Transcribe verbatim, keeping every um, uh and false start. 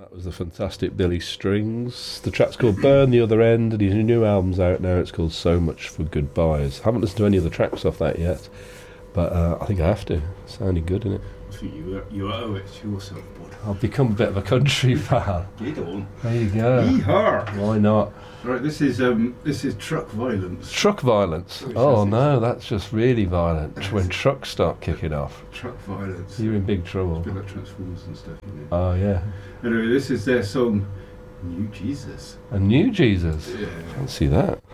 That was the fantastic Billy Strings. The track's called Burn the Other End, and his new album's out now. It's called So Much for Goodbyes. I haven't listened to any of the tracks off that yet, but uh, I think I have to. It's sounding good, isn't it? I think you, you owe it to yourself, bud. I've become a bit of a country fan. You don't. There you go. Yeehaw! Why not? Right, this is um, this is Truck Violence. Truck violence. Which Oh is- no, that's just really violent. When trucks start kicking off, Truck Violence. you're in big It's trouble. a bit like Transformers and stuff, isn't it? Oh yeah. Anyway, this is their song, New Jesus. A new Jesus. Yeah. Fancy that.